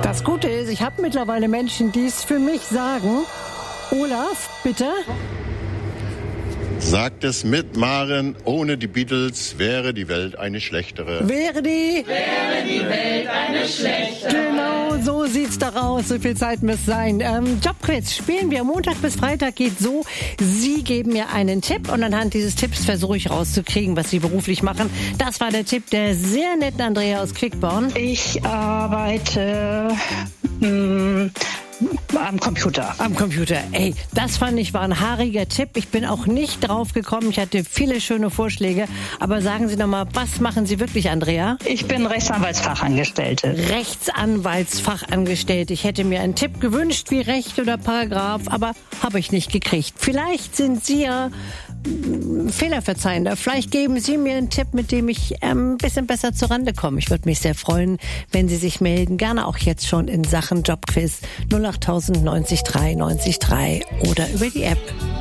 Das Gute ist, ich habe mittlerweile Menschen, die es für mich sagen. Olaf, bitte. Sagt es mit, Maren, ohne die Beatles wäre die Welt eine schlechtere. Wäre die Welt eine schlechtere. Genau, so sieht's doch aus. So viel Zeit muss sein. Jobquiz spielen wir Montag bis Freitag, geht so. Sie geben mir einen Tipp und anhand dieses Tipps versuche ich rauszukriegen, was Sie beruflich machen. Das war der Tipp der sehr netten Andrea aus Quickborn. Ich arbeite am Computer. Am Computer. Ey, das fand ich war ein haariger Tipp. Ich bin auch nicht drauf gekommen. Ich hatte viele schöne Vorschläge. Aber sagen Sie noch mal, was machen Sie wirklich, Andrea? Ich bin Rechtsanwaltsfachangestellte. Rechtsanwaltsfachangestellte. Ich hätte mir einen Tipp gewünscht, wie Recht oder Paragraph, aber habe ich nicht gekriegt. Vielleicht sind Sie ja Fehlerverzeihender. Vielleicht geben Sie mir einen Tipp, mit dem ich ein bisschen besser zurande komme. Ich würde mich sehr freuen, wenn Sie sich melden. Gerne auch jetzt schon in Sachen Jobquiz 08000 90 3 90 3 oder über die App.